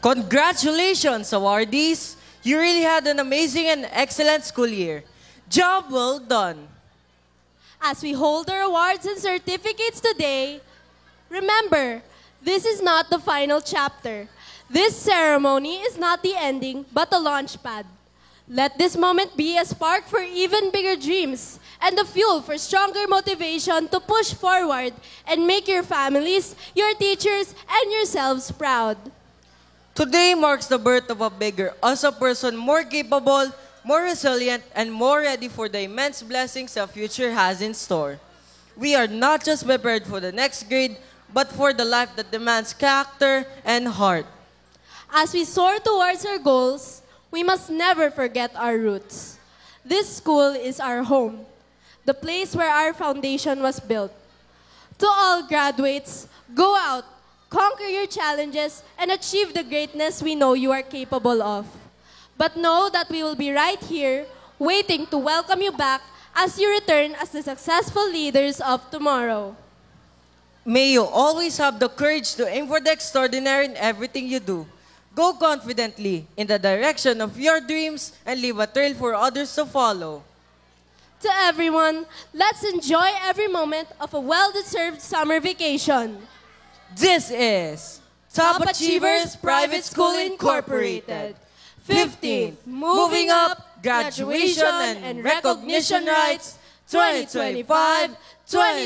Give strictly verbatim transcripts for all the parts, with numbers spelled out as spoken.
Congratulations, awardees! You really had an amazing and excellent school year. Job well done. As we hold our awards and certificates today, remember, this is not the final chapter. This ceremony is not the ending, but a launch pad. Let this moment be a spark for even bigger dreams and the fuel for stronger motivation to push forward and make your families, your teachers, and yourselves proud. Today marks the birth of a bigger us, a person more capable, more resilient, and more ready for the immense blessings the future has in store. We are not just prepared for the next grade, but for the life that demands character and heart. As we soar towards our goals, we must never forget our roots. This school is our home, the place where our foundation was built. To all graduates, go out, conquer your challenges, and achieve the greatness we know you are capable of. But know that we will be right here, waiting to welcome you back as you return as the successful leaders of tomorrow. May you always have the courage to aim for the extraordinary in everything you do. Go confidently in the direction of your dreams and leave a trail for others to follow. To everyone, let's enjoy every moment of a well-deserved summer vacation. This is Top Achievers Private School Incorporated. fifteenth Moving Up Graduation and Recognition Rights twenty twenty-five to twenty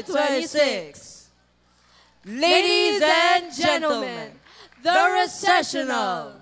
twenty-six. Ladies and gentlemen, the recessional.